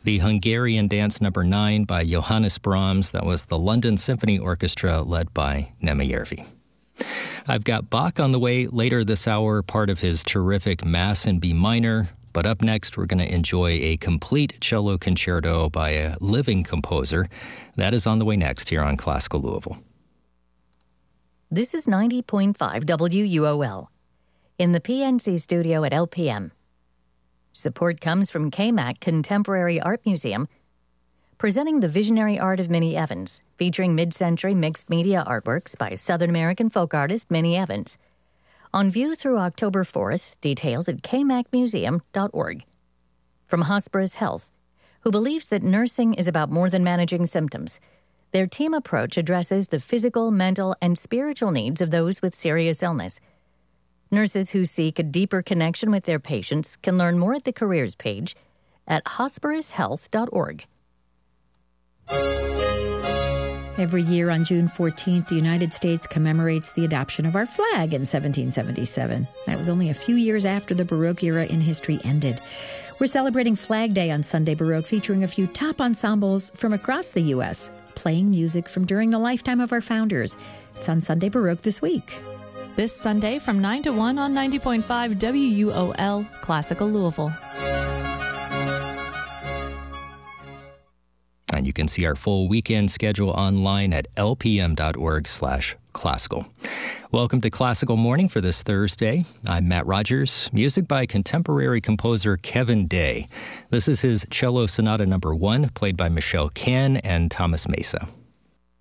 The Hungarian Dance No. 9 by Johannes Brahms. That was the London Symphony Orchestra led by Nema Järvi. I've got Bach on the way later this hour, part of his terrific Mass in B minor. But up next, we're going to enjoy a complete cello concerto by a living composer. That is on the way next here on Classical Louisville. This is 90.5 WUOL. In the PNC studio at LPM. Support comes from KMAC Contemporary Art Museum, presenting the visionary art of Minnie Evans, featuring mid-century mixed media artworks by Southern American folk artist Minnie Evans. On view through October 4th, details at kmacmuseum.org. From Hospice Health, who believes that nursing is about more than managing symptoms. Their team approach addresses the physical, mental, and spiritual needs of those with serious illness. Nurses who seek a deeper connection with their patients can learn more at the careers page at hospicehealth.org. Every year on June 14th, the United States commemorates the adoption of our flag in 1777. That was only a few years after the Baroque era in history ended. We're celebrating Flag Day on Sunday Baroque, featuring a few top ensembles from across the U.S., playing music from during the lifetime of our founders. It's on Sunday Baroque this week. This Sunday from 9 to 1 on 90.5 WUOL, Classical Louisville. And you can see our full weekend schedule online at lpm.org/classical. Welcome to Classical Morning for this Thursday. I'm Matt Rogers. Music by contemporary composer Kevin Day. This is his Cello Sonata No. 1, played by Michelle Cann and Thomas Mesa.